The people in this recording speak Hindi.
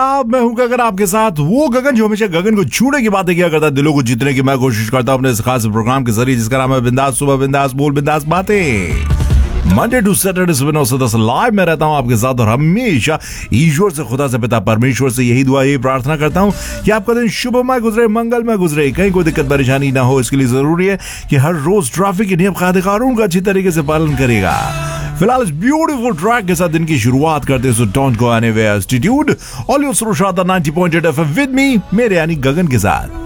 मैं हूं गगन, आपके साथ वो गगन जो हमेशा गगन को छूने की बातें किया करता है, दिलों को जीतने की मैं कोशिश करता हूं अपने इस खास प्रोग्राम के जरिए जिसका नाम है बिंदास सुबह बिंदास बोल बिंदास बातें। मंडे टू सैटरडे सुबह 9 से 10 लाइव में रहता हूं आपके साथ और हमेशा ईश्वर से, खुदा से, पिता परमेश्वर से यही दुआ, यही प्रार्थना करता हूं कि आपका दिन शुभमय गुजरे, मंगलमय गुजरे, कहीं कोई दिक्कत परेशानी ना हो। इसके लिए जरूरी है कि हर रोज ट्रैफिक के नियम कायदे कानून का अच्छी तरीके से पालन करेगा। फिलहाल इस ब्यूटीफुल ट्रैक के साथ दिन की शुरुआत करते हैं, so don't go anywhere, stay tuned, all your सुरशादा 90.8 FM with me, मेरे यानी गगन के साथ।